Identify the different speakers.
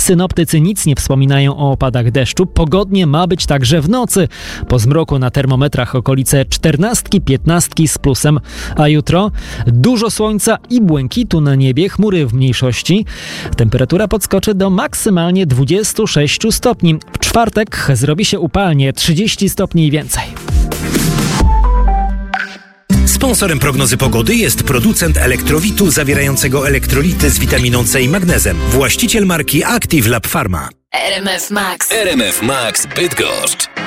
Speaker 1: Synoptycy nic nie wspominają o opadach deszczu. Pogodnie ma być także w nocy. Po zmroku na termometrach okolice 14-15 z plusem. A jutro dużo słońca i błękitu na niebie, chmury w mniejszości. Temperatura podskoczy do maksymalnie 26 stopni. W czwartek zrobi się upalnie, 30 stopni i więcej.
Speaker 2: Sponsorem prognozy pogody jest producent elektrowitu zawierającego elektrolity z witaminą C i magnezem. Właściciel marki Active Lab Pharma.
Speaker 3: RMF Max Bydgoszcz.